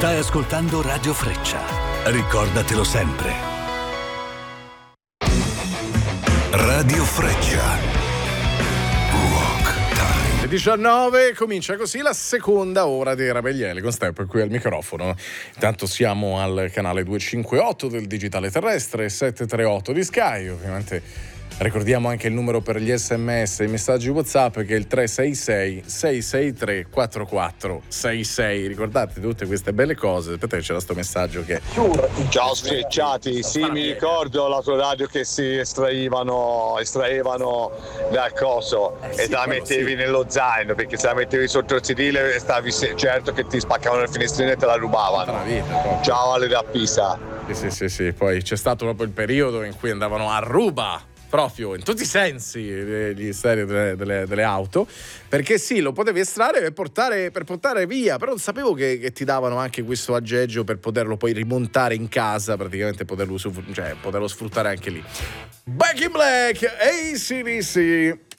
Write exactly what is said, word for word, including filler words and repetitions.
Stai ascoltando Radio Freccia. Ricordatelo sempre. Radio Freccia. Rock Time. Le diciannove comincia così la seconda ora di Rabellieli con Step qui al microfono. Intanto siamo al canale duecentocinquantotto del digitale terrestre, settecentotrentotto di Sky. Ovviamente ricordiamo anche il numero per gli sms e i messaggi WhatsApp, che è il tre sei sei sei sei tre quattro quattro sei sei. Ricordate tutte queste belle cose. Aspetta che c'era sto messaggio che... Ciao sfrecciati, sì, mi ricordo l'autoradio che si estraevano estraevano dal coso Eh, e sì, te la quello mettevi sì. nello zaino, perché se la mettevi sotto il sedile stavi se- certo che ti spaccavano il finestrino e te la rubavano. Una vita, proprio. Ciao Ale da Pisa. Sì, sì, sì, sì. Poi c'è stato proprio il periodo in cui andavano a ruba, proprio in tutti i sensi, eh, gli stereo delle, delle- delle auto, perché sì, lo potevi estrarre per portare, per portare via, però non sapevo che, che ti davano anche questo aggeggio per poterlo poi rimontare in casa, praticamente poterlo, usufru- cioè, poterlo sfruttare anche lì. Back in Black, A C D C.